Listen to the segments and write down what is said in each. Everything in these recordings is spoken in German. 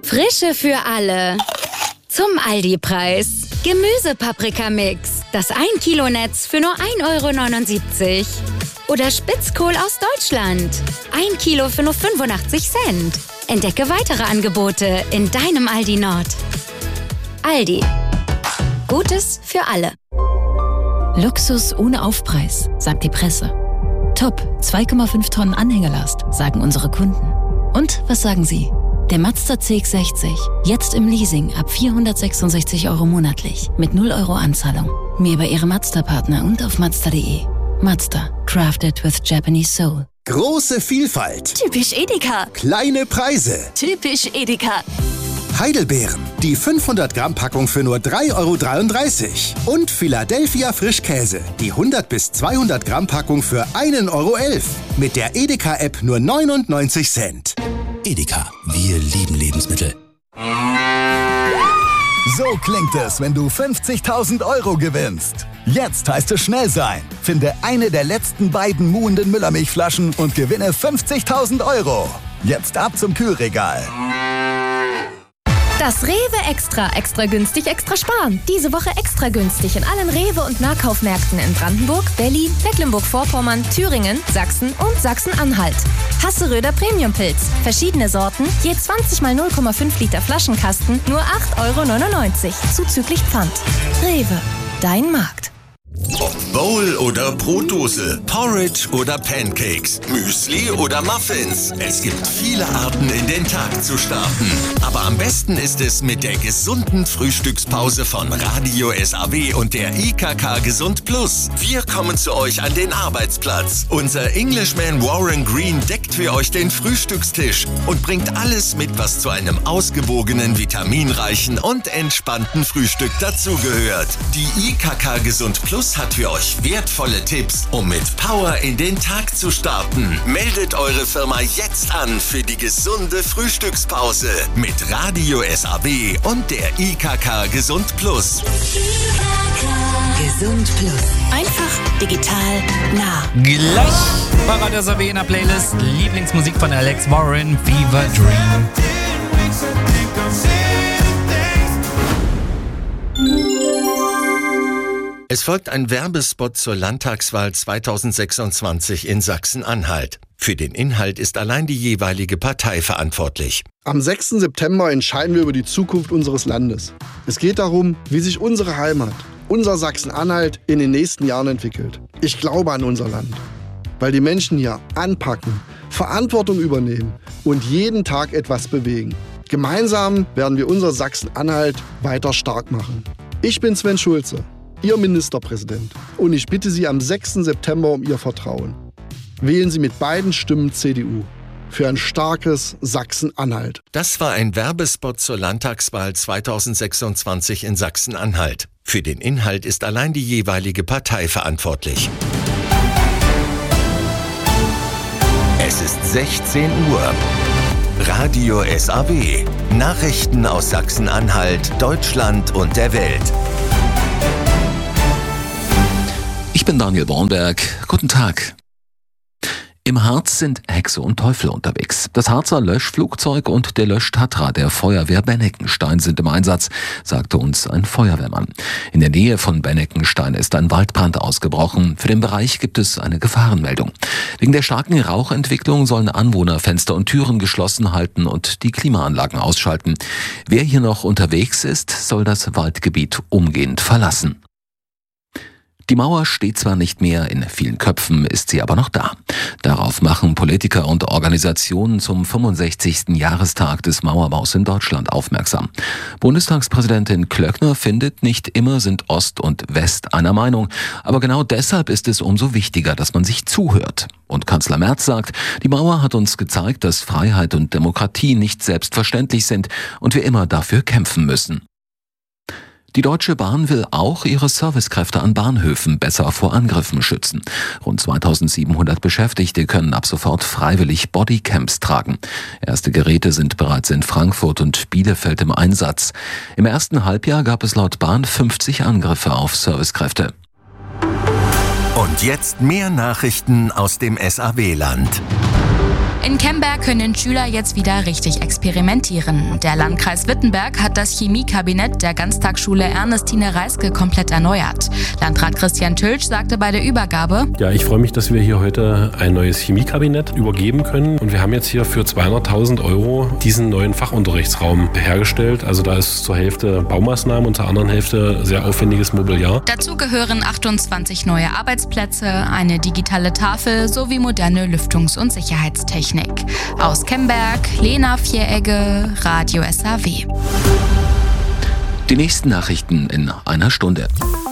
Frische für alle. Zum Aldi-Preis. Gemüse-Paprika-Mix. Das 1 Kilo Netz für nur 1,79 €. Oder Spitzkohl aus Deutschland. 1 Kilo für nur 85 Cent. Entdecke weitere Angebote in deinem Aldi Nord. Aldi. Gutes für alle. Luxus ohne Aufpreis, sagt die Presse. Top, 2,5 Tonnen Anhängelast, sagen unsere Kunden. Und was sagen Sie? Der Mazda CX-60, jetzt im Leasing ab 466 € monatlich, mit 0 € Anzahlung. Mehr über Ihre Mazda-Partner und auf Mazda.de. Mazda, crafted with Japanese soul. Große Vielfalt. Typisch Edeka. Kleine Preise. Typisch Edeka. Heidelbeeren, die 500 Gramm Packung für nur 3,33 € und Philadelphia Frischkäse, die 100 bis 200 Gramm Packung für 1,11 €. Mit der Edeka-App nur 99 Cent. Edeka, wir lieben Lebensmittel. So klingt es, wenn du 50.000 € gewinnst. Jetzt heißt es schnell sein. Finde eine der letzten beiden muhenden Müllermilchflaschen und gewinne 50.000 €. Jetzt ab zum Kühlregal. Das Rewe Extra. Extra günstig, extra sparen. Diese Woche extra günstig in allen Rewe- und Nahkaufmärkten in Brandenburg, Berlin, Mecklenburg-Vorpommern, Thüringen, Sachsen und Sachsen-Anhalt. Hasseröder Premiumpilz. Verschiedene Sorten, je 20 mal 0,5 Liter Flaschenkasten, nur 8,99 € zuzüglich Pfand. Rewe, dein Markt. Ob Bowl oder Brotdose, Porridge oder Pancakes, Müsli oder Muffins. Es gibt viele Arten, in den Tag zu starten. Aber am besten ist es mit der gesunden Frühstückspause von Radio SAW und der IKK Gesund Plus. Wir kommen zu euch an den Arbeitsplatz. Unser Englishman Warren Green deckt für euch den Frühstückstisch und bringt alles mit, was zu einem ausgewogenen, vitaminreichen und entspannten Frühstück dazugehört. Die IKK Gesund Plus hat für euch wertvolle Tipps, um mit Power in den Tag zu starten. Meldet eure Firma jetzt an für die gesunde Frühstückspause mit Radio SAW und der IKK Gesund Plus. Gesund Plus. Einfach digital nah. Gleich bei Radio SAW in der Playlist Lieblingsmusik von Alex Warren, Fever Dream. Es folgt ein Werbespot zur Landtagswahl 2026 in Sachsen-Anhalt. Für den Inhalt ist allein die jeweilige Partei verantwortlich. Am 6. September entscheiden wir über die Zukunft unseres Landes. Es geht darum, wie sich unsere Heimat, unser Sachsen-Anhalt, in den nächsten Jahren entwickelt. Ich glaube an unser Land, weil die Menschen hier anpacken, Verantwortung übernehmen und jeden Tag etwas bewegen. Gemeinsam werden wir unser Sachsen-Anhalt weiter stark machen. Ich bin Sven Schulze, Ihr Ministerpräsident, und ich bitte Sie am 6. September um Ihr Vertrauen. Wählen Sie mit beiden Stimmen CDU für ein starkes Sachsen-Anhalt. Das war ein Werbespot zur Landtagswahl 2026 in Sachsen-Anhalt. Für den Inhalt ist allein die jeweilige Partei verantwortlich. Es ist 16 Uhr. Radio SAW. Nachrichten aus Sachsen-Anhalt, Deutschland und der Welt. Ich bin Daniel Bornberg. Guten Tag. Im Harz sind Hexe und Teufel unterwegs. Das Harzer Löschflugzeug und der Löschtatra der Feuerwehr Benneckenstein sind im Einsatz, sagte uns ein Feuerwehrmann. In der Nähe von Benneckenstein ist ein Waldbrand ausgebrochen. Für den Bereich gibt es eine Gefahrenmeldung. Wegen der starken Rauchentwicklung sollen Anwohner Fenster und Türen geschlossen halten und die Klimaanlagen ausschalten. Wer hier noch unterwegs ist, soll das Waldgebiet umgehend verlassen. Die Mauer steht zwar nicht mehr, in vielen Köpfen ist sie aber noch da. Darauf machen Politiker und Organisationen zum 65. Jahrestag des Mauerbaus in Deutschland aufmerksam. Bundestagspräsidentin Klöckner findet, nicht immer sind Ost und West einer Meinung. Aber genau deshalb ist es umso wichtiger, dass man sich zuhört. Und Kanzler Merz sagt, die Mauer hat uns gezeigt, dass Freiheit und Demokratie nicht selbstverständlich sind und wir immer dafür kämpfen müssen. Die Deutsche Bahn will auch ihre Servicekräfte an Bahnhöfen besser vor Angriffen schützen. Rund 2700 Beschäftigte können ab sofort freiwillig Bodycams tragen. Erste Geräte sind bereits in Frankfurt und Bielefeld im Einsatz. Im ersten Halbjahr gab es laut Bahn 50 Angriffe auf Servicekräfte. Und jetzt mehr Nachrichten aus dem SAW-Land. In Kemberg können Schüler jetzt wieder richtig experimentieren. Der Landkreis Wittenberg hat das Chemiekabinett der Ganztagsschule Ernestine Reiske komplett erneuert. Landrat Christian Tölsch sagte bei der Übergabe: Ja, ich freue mich, dass wir hier heute ein neues Chemiekabinett übergeben können. Und wir haben jetzt hier für 200.000 € diesen neuen Fachunterrichtsraum hergestellt. Also da ist zur Hälfte Baumaßnahmen und zur anderen Hälfte sehr aufwendiges Mobiliar. Dazu gehören 28 neue Arbeitsplätze, eine digitale Tafel sowie moderne Lüftungs- und Sicherheitstechnik. Aus Kemberg, Lena Vieregge, Radio SAW. Die nächsten Nachrichten in einer Stunde.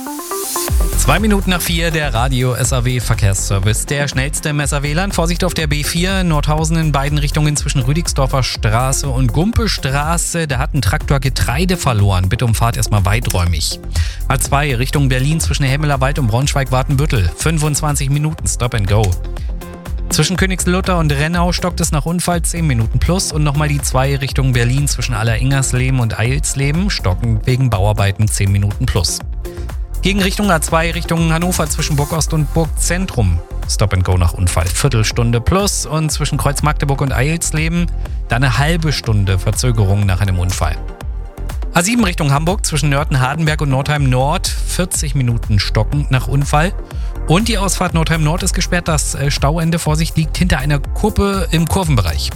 2 Minuten nach 4, der Radio SAW Verkehrsservice. Der schnellste im SAW-Land. Vorsicht auf der B4, Nordhausen in beiden Richtungen zwischen Rüdigsdorfer Straße und Gumpestraße. Da hat ein Traktor Getreide verloren. Bitte umfahrt erstmal weiträumig. A2 Richtung Berlin zwischen Hemmelerwald und Braunschweig-Wartenbüttel. 25 Minuten Stop and Go. Zwischen Königslutter und Rennau stockt es nach Unfall 10 Minuten plus und nochmal die 2 Richtung Berlin zwischen Alleringersleben und Eilsleben stocken wegen Bauarbeiten 10 Minuten plus. Gegen Richtung A2 Richtung Hannover zwischen Burgost und Burgzentrum Stop and Go nach Unfall Viertelstunde plus und zwischen Kreuz Magdeburg und Eilsleben dann eine halbe Stunde Verzögerung nach einem Unfall. A7 Richtung Hamburg zwischen Nörten-Hardenberg und Nordheim Nord 40 Minuten stockend nach Unfall. Und die Ausfahrt Nordheim Nord ist gesperrt. Das Stauende, Vorsicht, liegt hinter einer Kurve im Kurvenbereich.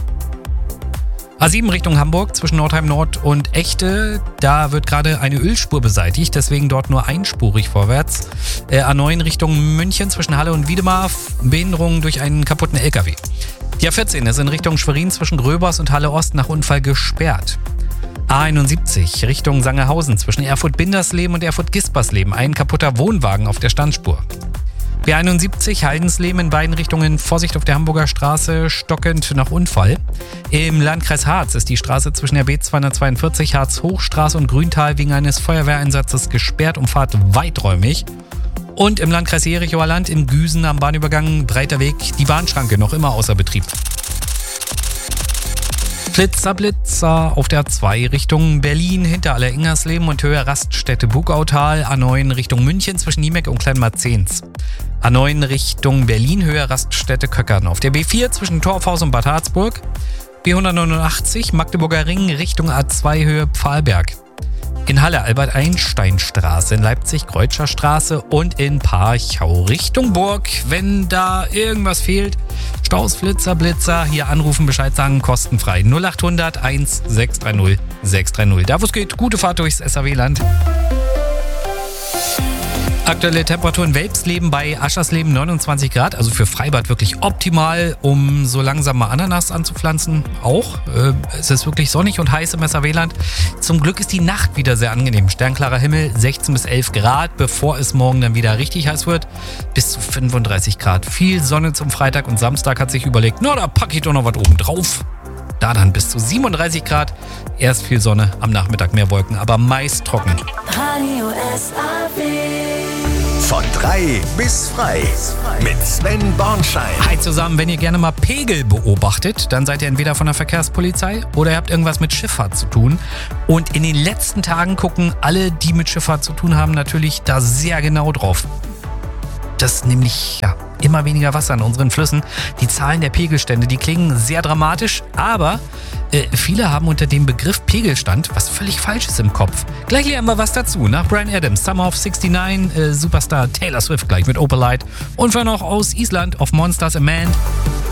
A7 Richtung Hamburg zwischen Nordheim Nord und Echte. Da wird gerade eine Ölspur beseitigt, deswegen dort nur einspurig vorwärts. A9 Richtung München zwischen Halle und Wiedemar. Behinderung durch einen kaputten LKW. Die A14 ist in Richtung Schwerin zwischen Gröbers und Halle Ost nach Unfall gesperrt. A71 Richtung Sangerhausen zwischen Erfurt-Bindersleben und Erfurt-Gispersleben. Ein kaputter Wohnwagen auf der Standspur. B71 Haldensleben in beiden Richtungen. Vorsicht auf der Hamburger Straße, stockend nach Unfall. Im Landkreis Harz ist die Straße zwischen der B242 Harz-Hochstraße und Grüntal wegen eines Feuerwehreinsatzes gesperrt. Umfahrt weiträumig. Und im Landkreis Jerichower Land in Güsen am Bahnübergang Breiter Weg die Bahnschranke noch immer außer Betrieb. Blitzer auf der A2 Richtung Berlin hinter Alleringersleben und Höhe Raststätte Bugautal. A9 Richtung München zwischen Niemeck und Kleinmarzens. A9 Richtung Berlin Höhe Raststätte Köckern. Auf der B4 zwischen Torfhaus und Bad Harzburg. B189 Magdeburger Ring Richtung A2 Höhe Pfahlberg. In Halle Albert-Einstein-Straße, in Leipzig Kreutscher Straße und in Parchau Richtung Burg. Wenn da irgendwas fehlt, Staus, Flitzer, Blitzer, hier anrufen, Bescheid sagen, kostenfrei. 0800 1630 630. Da wo es geht, gute Fahrt durchs SAW-Land. Aktuelle Temperatur in Welpsleben bei Aschersleben 29 Grad, also für Freibad wirklich optimal, um so langsam mal Ananas anzupflanzen. Auch es ist wirklich sonnig und heiß im SAW-Land. Zum Glück ist die Nacht wieder sehr angenehm. Sternklarer Himmel, 16 bis 11 Grad, bevor es morgen dann wieder richtig heiß wird. Bis zu 35 Grad. Viel Sonne zum Freitag und Samstag hat sich überlegt, na, da packe ich doch noch was oben drauf. Da dann bis zu 37 Grad. Erst viel Sonne, am Nachmittag mehr Wolken, aber meist trocken. Radio SAW. Von 3 bis frei mit Sven Bornschein. Hi zusammen, wenn ihr gerne mal Pegel beobachtet, dann seid ihr entweder von der Verkehrspolizei oder ihr habt irgendwas mit Schifffahrt zu tun. Und in den letzten Tagen gucken alle, die mit Schifffahrt zu tun haben, natürlich da sehr genau drauf. Das ist nämlich immer weniger Wasser in unseren Flüssen. Die Zahlen der Pegelstände, die klingen sehr dramatisch, aber viele haben unter dem Begriff Pegelstand was völlig Falsches im Kopf. Gleich lernen wir was dazu. Nach Bryan Adams, Summer of 69, Superstar Taylor Swift gleich mit Opalite und wir noch aus Island auf Monsters a Man.